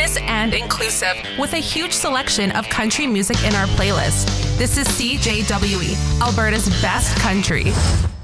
diverse and inclusive, with a huge selection of country music in our playlist. This is CJWE, Alberta's best country.